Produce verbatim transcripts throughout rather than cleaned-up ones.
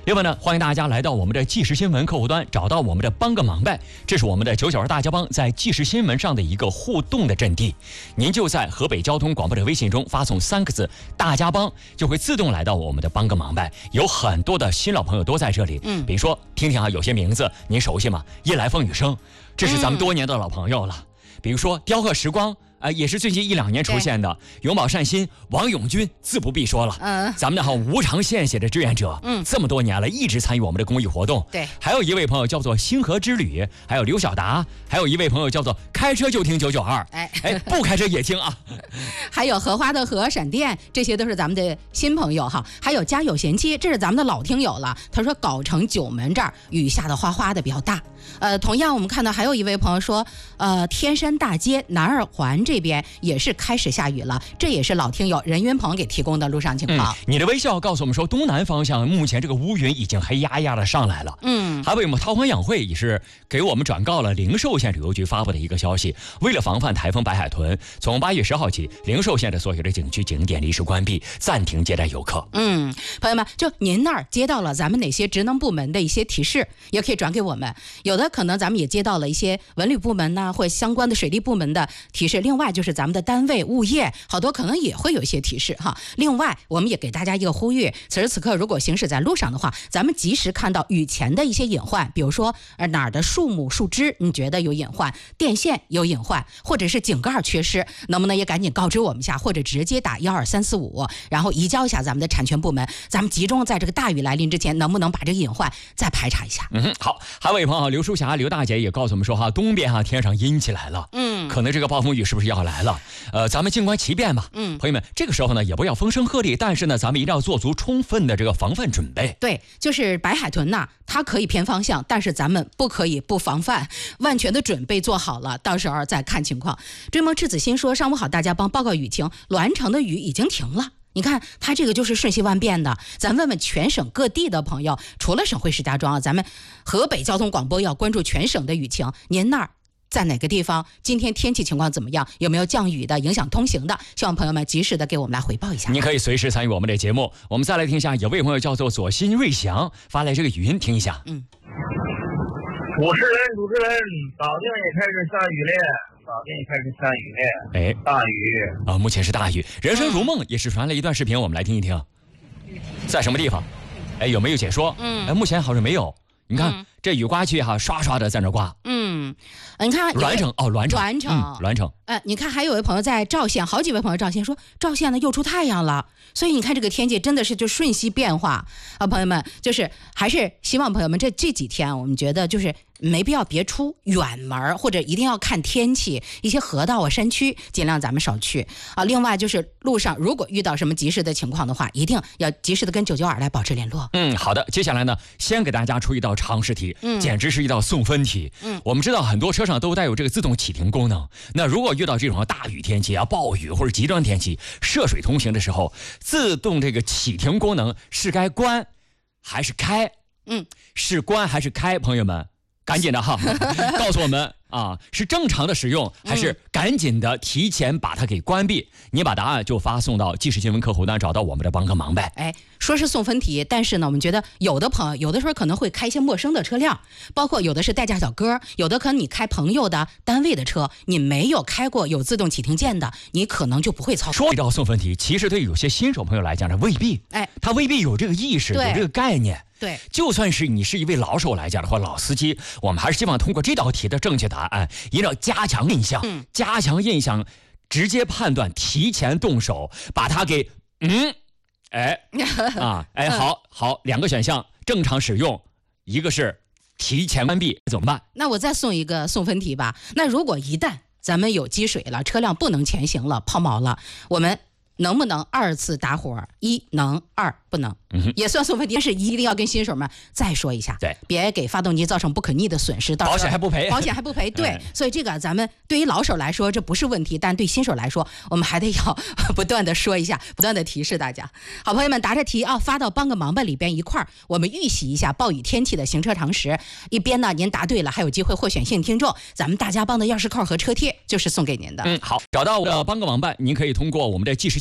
另外呢，欢迎大家来到我们的即时新闻客户端，找到我们的帮个忙呗，这是我们的九九二大家帮在即时新闻上的一个互动的阵地。您就在河北交通广播的微信中发送三个字大家帮，就会自动来到我们的帮个忙呗。有很多的新老朋友都在这里，嗯，比如说听听啊，有些名字您熟悉吗？夜来风雨声，这是咱们多年的老朋友了。嗯、比如说雕刻时光。呃，也是最近一两年出现的永葆善心，王永军自不必说了。嗯，咱们的好无偿献血的志愿者，嗯，这么多年了，一直参与我们的公益活动。对，还有一位朋友叫做星河之旅，还有刘晓达，还有一位朋友叫做开车就听九九二。哎哎，不开车也听啊。 还有荷花的荷闪电，这些都是咱们的新朋友哈。还有家有贤妻，这是咱们的老听友了。他说藁城九门这儿雨下的哗哗的比较大。呃，同样我们看到还有一位朋友说，呃，天山大街南二环这边也是开始下雨了，这也是老听友任云鹏给提供的路上情况。 嗯、你的微笑告诉我们说，东南方向目前这个乌云已经黑压压的上来了。嗯，还有我们韬光养晦也是给我们转告了灵寿县旅游局发布的一个消息，为了防范台风白海豚，从八月十号起，灵寿县的所有的景区景点临时关闭，暂停接待游客。 嗯，朋友们，就您那儿接到了咱们哪些职能部门的一些提示，也可以转给我们。有的可能咱们也接到了一些文旅部门呐、啊，或相关的水利部门的提示。另外就是咱们的单位物业，好多可能也会有一些提示哈。另外，我们也给大家一个呼吁：此时此刻，如果行驶在路上的话，咱们及时看到雨前的一些隐患，比如说呃哪儿的树木、树枝你觉得有隐患，电线有隐患，或者是井盖缺失，能不能也赶紧告知我们一下，或者直接打幺二三四五，然后移交一下咱们的产权部门，咱们集中在这个大雨来临之前，能不能把这个隐患再排查一下？ 嗯，好。还有位朋友刘淑霞、刘大姐也告诉我们说哈，东边哈天上阴起来了，嗯，可能这个暴风雨是不是要来了？呃，咱们静观其变吧。嗯，朋友们，这个时候呢，也不要风声鹤唳，但是呢，咱们一定要做足充分的这个防范准备。 对，就是白海豚呐，它可以偏方向，但是咱们不可以不防范，万全的准备做好了，到时候再看情况。追梦赤子心说，上午好，大家帮报告雨情，栾城的雨已经停了。你看，它这个就是瞬息万变的。咱问问全省各地的朋友，除了省会石家庄啊，咱们河北交通广播要关注全省的雨情。您那儿在哪个地方？今天天气情况怎么样？有没有降雨的、影响通行的？希望朋友们及时的给我们来回报一下。 您可以随时参与我们的节目。我们再来听一下，有位朋友叫做左心瑞祥发来这个语音，听一下。嗯， 主持人，主持人，保定也开始下雨了。保定开始下雨了，哎，大雨啊！目前是大雨。人生如梦也是传来一段视频，我们来听一听，在什么地方？哎，有没有解说？嗯，哎，目前好像没有。你看、嗯、这雨刮去哈，刷刷的在那刮。 嗯，你看栾城哦，栾城， 栾城， 嗯、栾城。 呃，你看还有位朋友在赵县，好几位朋友赵县说赵县呢又出太阳了，所以你看这个天气真的是就瞬息变化啊！朋友们，就是还是希望朋友们这这几天我们觉得就是没必要别出远门，或者一定要看天气，一些河道啊、山区尽量咱们少去啊。另外就是路上如果遇到什么及时的情况的话，一定要及时的跟九九二来保持联络。 嗯，好的。接下来呢，先给大家出一道常识题，嗯，简直是一道送分题。嗯，我们知道很多车上都带有这个自动启停功能，那如果遇到这种大雨天气啊、暴雨或者极端天气涉水通行的时候，自动这个启停功能是该关还是开？嗯，是关还是开？朋友们赶紧的哈，告诉我们啊，是正常的使用，还是赶紧的提前把它给关闭？嗯、你把答案就发送到即时新闻客户端，找到我们的帮个忙呗。 哎，说是送分题，但是呢，我们觉得有的朋友有的时候可能会开一些陌生的车辆，包括有的是代驾小哥，有的可能你开朋友的单位的车，你没有开过有自动启停键的，你可能就不会操作。 说一道送分题，其实对有些新手朋友来讲呢，未必，哎，他未必有这个意识，有这个概念。 对， 就算是你是一位老手来讲的话，老司机，我们还是希望通过这道题的正确答案，一定要加强印象，嗯、加强印象，直接判断，提前动手，把它给嗯，哎啊，哎，好好，两个选项正常使用，一个是提前关闭，怎么办？ 那我再送一个送分题吧。那如果一旦咱们有积水了，车辆不能前行了，抛锚了，我们能不能二次打火？一能，二不能，嗯、也算送分题，但是一定要跟新手们再说一下，对，别给发动机造成不可逆的损失，到保险还不赔， 保险还不赔，对，嗯、所以这个咱们对于老手来说这不是问题，但对新手来说，我们还得要不断的说一下，不断的提示大家。好朋友们，答着题啊，发到帮个忙吧里边一块儿，我们预习一下暴雨天气的行车常识。一边呢，您答对了，还有机会获选幸运听众，咱们大家帮的钥匙扣和车贴就是送给您的。 嗯，好，找到我的帮个忙办，您可以通过我们的即时新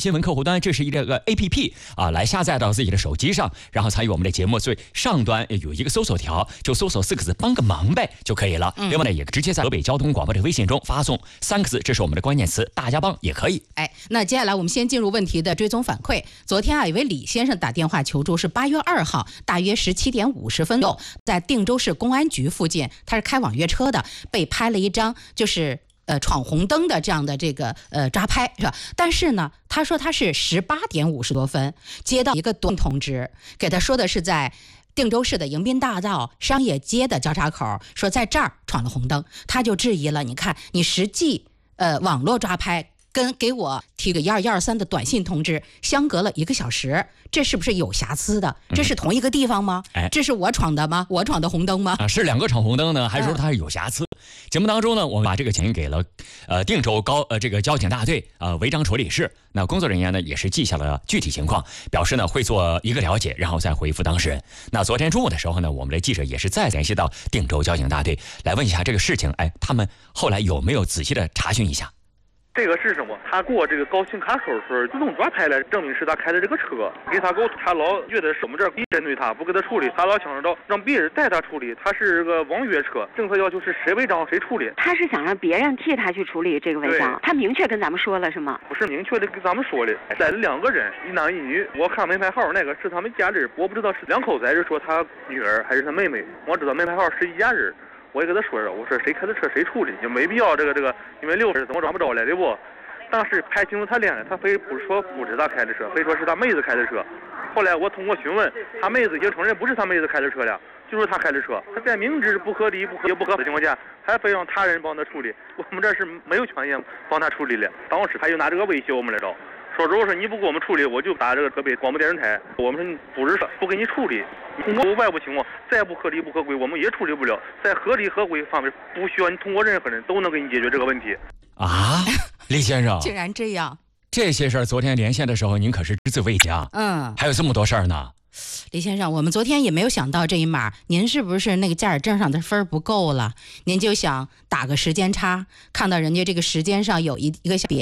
新闻客户端，这是一个 A P P 啊，来下载到自己的手机上，然后参与我们的节目。最上端有一个搜索条，就搜索四个字“帮个忙呗”就可以了。嗯、另外呢，也直接在河北交通广播的微信中发送三个字，这是我们的关键词，大家帮也可以。 哎，那接下来我们先进入问题的追踪反馈。昨天啊，有位李先生打电话求助，是八月二号大约十七点五十分左右，在定州市公安局附近，他是开网约车的，被拍了一张就是呃闯红灯的这样的这个呃抓拍，是吧？但是呢，他说他是十八点五十多分接到一个短信通知，给他说的是在定州市的迎宾大道商业街的交叉口，说在这儿闯了红灯，他就质疑了。你看，你实际呃网络抓拍跟给我提个一二一二三的短信通知相隔了一个小时，这是不是有瑕疵的？这是同一个地方吗？哎，这是我闯的吗？我闯的红灯吗？ 啊，是两个闯红灯呢，还是说它是有瑕疵？嗯、节目当中呢，我们把这个钱给了呃定州高呃这个交警大队呃违章处理室，那工作人员呢也是记下了具体情况，表示呢会做一个了解，然后再回复当事人。那昨天中午的时候呢，我们的记者也是再联系到定州交警大队来问一下这个事情，哎，他们后来有没有仔细的查询一下？ 这个是什么？他过这个高新卡口时自动抓拍来证明是他开的这个车，给他沟通，他老觉得是我们这儿针对他，不给他处理，他老想着让别人代他处理。他是个网约车，政策要求是谁违章谁处理。 他是想让别人替他去处理这个违章，他明确跟咱们说了是吗？ 不是明确的跟咱们说的，来了两个人，一男一女。我看门牌号那个是他们家人，我不知道是两口子还是说他女儿还是他妹妹，我知道门牌号是一家人。我也跟他说了，我说谁开的车谁处理，就没必要这个这个，因为六十怎么抓不着来，对不？当时拍清楚他脸了，他非不说不是他开的车，非说是他妹子开的车。后来我通过询问，他妹子已经承认不是他妹子开的车了，就是他开的车。他在明知不合理、不合也不合法的情况下，还非让他人帮他处理，我们这是没有权限帮他处理了。当时他就拿这个威胁我们来着，说如果说你不给我们处理，我就打这个河北广播电视台。我们说不是不给你处理，通过外部情况再不合理不合规，我们也处理不了。在合理合规方面，不需要你通过任何人都能给你解决这个问题。 啊，李先生， 竟然这样！ 这些事儿昨天连线的时候，您可是只字未讲。嗯，还有这么多事儿呢。 李先生，我们昨天也没有想到这一码，您是不是那个驾驶证上的分不够了？您就想打个时间差，看到人家这个时间上有一一个别